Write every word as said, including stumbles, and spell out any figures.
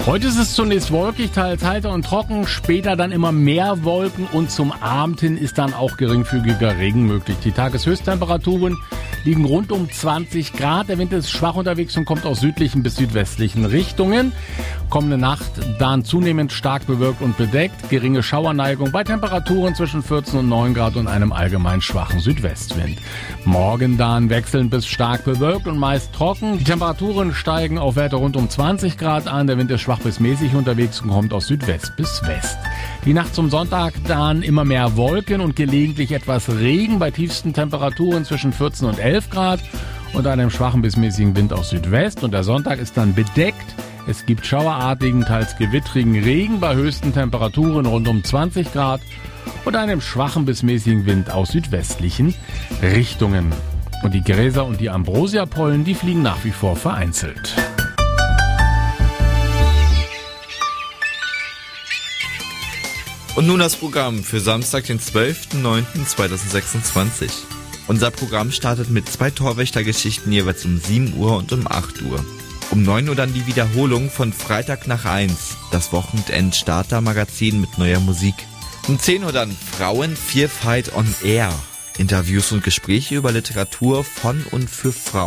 Heute ist es zunächst wolkig, teils heiter und trocken, später dann immer mehr Wolken und zum Abend hin ist dann auch geringfügiger Regen möglich. Die Tageshöchsttemperaturen liegen rund um zwanzig Grad. Der Wind ist schwach unterwegs und kommt aus südlichen bis südwestlichen Richtungen. Kommende Nacht dann zunehmend stark bewölkt und bedeckt. Geringe Schauerneigung bei Temperaturen zwischen vierzehn und neun Grad und einem allgemein schwachen Südwestwind. Morgen dann wechselnd bis stark bewölkt und meist trocken. Die Temperaturen steigen auf Werte rund um zwanzig Grad an. Der Wind ist schwach bis mäßig unterwegs und kommt aus Südwest bis West. Die Nacht zum Sonntag dann immer mehr Wolken und gelegentlich etwas Regen bei tiefsten Temperaturen zwischen vierzehn und elf Grad und einem schwachen bis mäßigen Wind aus Südwest. Und der Sonntag ist dann bedeckt. Es gibt schauerartigen, teils gewittrigen Regen bei höchsten Temperaturen rund um zwanzig Grad und einem schwachen bis mäßigen Wind aus südwestlichen Richtungen. Und die Gräser und die Ambrosiapollen, die fliegen nach wie vor vereinzelt. Und nun das Programm für Samstag, den zwölften neunten zweitausendsechsundzwanzig. Unser Programm startet mit zwei Torwächtergeschichten jeweils um sieben Uhr und um acht Uhr. Um neun Uhr dann die Wiederholung von Freitag nach eins, das Wochenend-Starter-Magazin mit neuer Musik. Um zehn Uhr dann Frauen Vier Fight on Air, Interviews und Gespräche über Literatur von und für Frauen.